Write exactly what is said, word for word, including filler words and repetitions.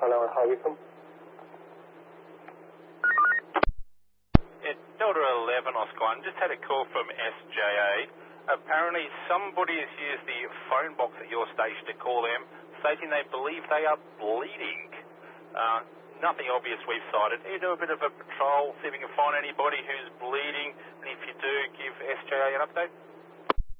Hello, how are you from? At Delta eleven Oscar one, just had a call from S J A. Apparently somebody has used the phone box at your station to call them, stating they believe they are bleeding. Uh, nothing obvious we've sighted. You do a bit of a patrol, see if you can find anybody who's bleeding, and if you do, give S J A an update.